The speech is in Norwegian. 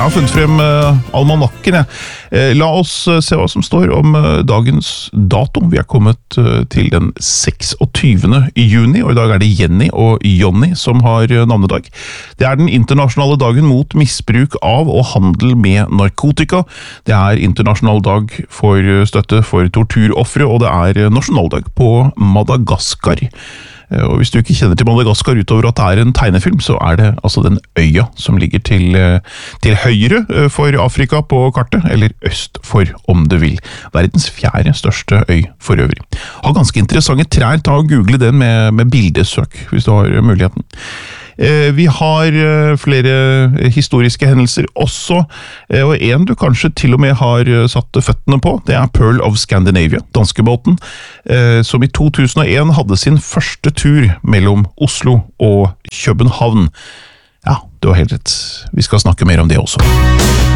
har funnet frem almanakken. La oss se hva som står om dagens dato. Vi er kommet til den 26. juni, og i dag er det Jenny og Jonny som har navnedag. Det er den internasjonale dagen mot misbruk av og handel med narkotika. Det er internasjonal dag for støtte for torturofre, og det er nasjonaldag på Madagaskar. Og hvis du ikke kjenner til Madagaskar utover at det er en tegnefilm, så er det altså den øya som ligger til høyre for Afrika på kartet, eller øst for, om du vil. Verdens 4. største øy for øvrig. Har ganske interessante trær, ta og google den med bildesøk, hvis du har muligheten. Vi har flere historiske hendelser også, og en du kanskje til og med har satt føttene på, det er Pearl of Scandinavia, danskebåten, som i 2001 hadde sin første tur mellom Oslo og København. Ja, du har helt rett. Vi skal snakke mer om det også.